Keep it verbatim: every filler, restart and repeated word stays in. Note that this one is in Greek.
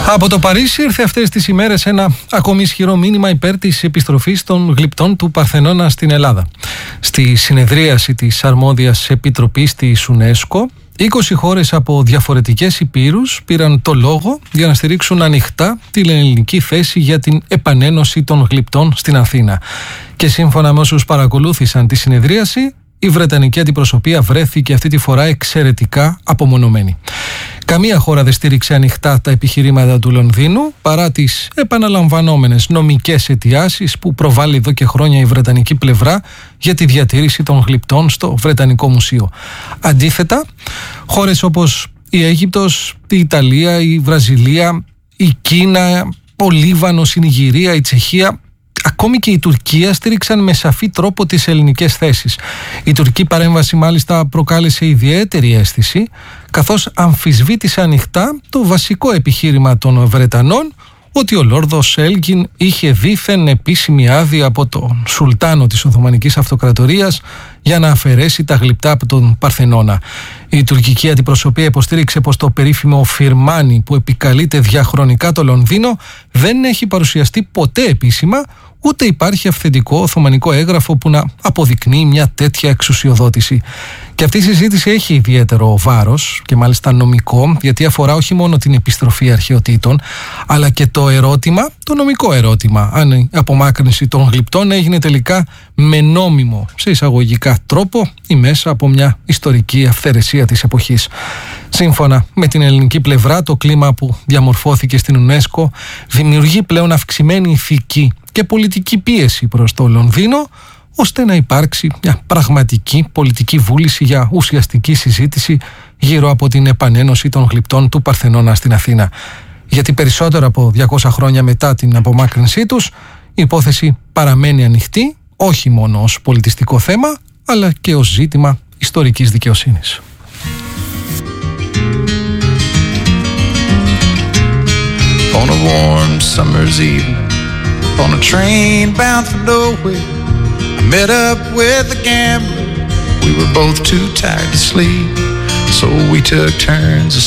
Από το Παρίσι ήρθε αυτές τις ημέρες ένα ακόμη ισχυρό μήνυμα υπέρ της επιστροφής των γλυπτών του Παρθενώνα στην Ελλάδα. Στη συνεδρίαση της αρμόδιας επιτροπής της UNESCO, είκοσι χώρες από διαφορετικές υπήρους πήραν το λόγο για να στηρίξουν ανοιχτά την ελληνική θέση για την επανένωση των γλυπτών στην Αθήνα. Και σύμφωνα με όσους παρακολούθησαν τη συνεδρίαση, η Βρετανική αντιπροσωπεία βρέθηκε αυτή τη φορά εξαιρετικά απομονωμένη. Καμία χώρα δεν στήριξε ανοιχτά τα επιχειρήματα του Λονδίνου, παρά τις επαναλαμβανόμενες νομικές αιτιάσεις που προβάλλει εδώ και χρόνια η Βρετανική πλευρά για τη διατήρηση των γλυπτών στο Βρετανικό Μουσείο. Αντίθετα, χώρες όπως η Αίγυπτος, η Ιταλία, η Βραζιλία, η Κίνα, ο Λίβανος, η Νιγηρία, η Τσεχία, ακόμη και η Τουρκία στήριξαν με σαφή τρόπο τις ελληνικές θέσεις. Η τουρκική παρέμβαση μάλιστα προκάλεσε ιδιαίτερη αίσθηση, καθώς αμφισβήτησε ανοιχτά το βασικό επιχείρημα των Βρετανών, ότι ο Λόρδος Έλγκιν είχε δήθεν επίσημη άδεια από τον Σουλτάνο της Οθωμανικής Αυτοκρατορίας για να αφαιρέσει τα γλυπτά από τον Παρθενώνα. Η τουρκική αντιπροσωπεία υποστήριξε πως το περίφημο φιρμάνι που επικαλείται διαχρονικά το Λονδίνο δεν έχει παρουσιαστεί ποτέ επίσημα, ούτε υπάρχει αυθεντικό οθωμανικό έγγραφο που να αποδεικνύει μια τέτοια εξουσιοδότηση. Και αυτή η συζήτηση έχει ιδιαίτερο βάρος και μάλιστα νομικό, γιατί αφορά όχι μόνο την επιστροφή αρχαιοτήτων, αλλά και το ερώτημα, το νομικό ερώτημα, αν η απομάκρυνση των γλυπτών έγινε τελικά με νόμιμο, σε εισαγωγικά τρόπο, ή μέσα από μια ιστορική αυθαιρεσία της εποχής. Σύμφωνα με την ελληνική πλευρά, το κλίμα που διαμορφώθηκε στην UNESCO δημιουργεί πλέον αυξημένη ηθική και πολιτική πίεση προς το Λονδίνο, ώστε να υπάρξει μια πραγματική πολιτική βούληση για ουσιαστική συζήτηση γύρω από την επανένωση των γλυπτών του Παρθενώνα στην Αθήνα. Γιατί περισσότερο από διακόσια χρόνια μετά την απομάκρυνσή τους, η υπόθεση παραμένει ανοιχτή, όχι μόνο ως πολιτιστικό θέμα, αλλά και ως ζήτημα ιστορικής δικαιοσύνης. On a warm summer's evening, on a train bound for nowhere, I met up with a gambler. We were both too tired to sleep, so we took turns of